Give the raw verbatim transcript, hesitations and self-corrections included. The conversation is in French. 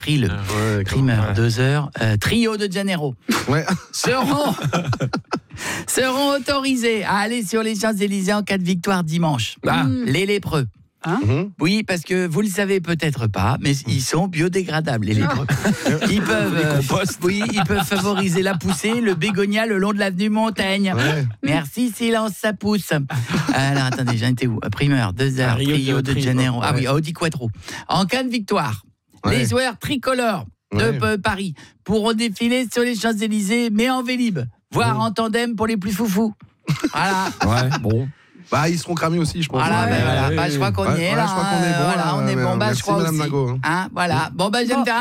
pris le ouais, primeur ouais. deux heures. Euh, Rio de Janeiro Ouais. seront, seront autorisés à aller sur les Champs-Élysées en cas de victoire dimanche. Ah. Les lépreux. Hein Mhm. Oui, parce que vous le savez peut-être pas, mais ils sont biodégradables, les lépreux. Ils peuvent, euh, oui, ils peuvent favoriser la poussée, le bégonia le long de l'avenue Montaigne. Ouais. Merci, silence, ça pousse. Alors, attendez, j'en étais où? Primeur, deux heures, À Rio Rio de de Janeiro. Janeiro. Ah oui, Audi Quattro. En cas de victoire, Ouais. les joueurs tricolores de Ouais. euh, Paris pourront défiler sur les Champs-Élysées, mais en vélib, voire Ouais. en tandem pour les plus foufous. Voilà. Ouais, bon. Bah, ils seront cramés aussi, je pense. Voilà, Ouais, ben voilà. ouais, Bah, je crois qu'on ouais, y est ouais, là. je crois qu'on est hein, bon, voilà, là, on est ouais, bon. Bah, merci, je crois Madame aussi. Nago, hein. Hein, voilà. Bon, bah, je vais me faire